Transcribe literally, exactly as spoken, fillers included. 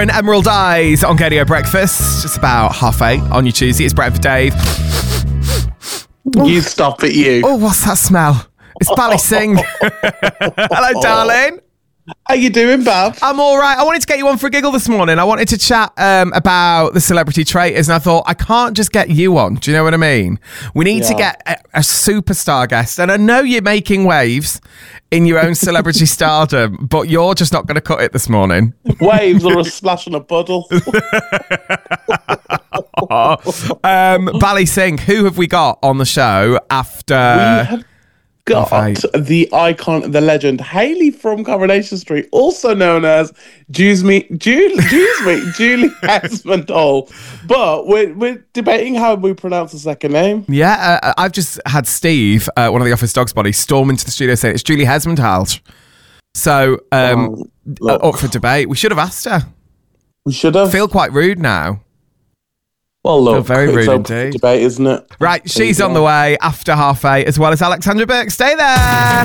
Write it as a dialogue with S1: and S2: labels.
S1: And Emerald Eyes on Gadio Breakfast. It's about half eight on your Tuesday. It's Brett for Dave.
S2: You stop it, you.
S1: Oh, what's that smell? It's Bally Singh. Hello, darling.
S2: How you doing, Bab?
S1: I'm all right. I wanted to get you on for a giggle this morning. I wanted to chat um, about the celebrity traitors, and I thought, I can't just get you on. Do you know what I mean? We need
S2: Yeah.
S1: to get a, a superstar guest. And I know you're making waves in your own celebrity stardom, but you're just not going to cut it this morning.
S2: Waves or a splash on a puddle.
S1: um, Bally Singh, who have we got on the show after...
S2: we have got
S1: half eight?
S2: the icon, the legend, Hayley from Coronation Street, also known as Juice Me, Julie, Juice Me, Julie Hesmondall. But we're, we're debating how we pronounce the second name.
S1: Yeah, uh, I've just had Steve, uh, one of the Office Dogs bodies, storm into the studio saying it's Julie Hesmondall. So, um,
S2: Oh,
S1: uh,
S2: look.
S1: up for debate. We should have asked her.
S2: We should have.
S1: Feel quite rude now.
S2: well, look,
S1: very
S2: it's
S1: rude
S2: open for
S1: indeed.
S2: debate, isn't it?
S1: Right,
S2: There you
S1: she's on
S2: go.
S1: the way after half eight, as well as Alexandra Burke. Stay there.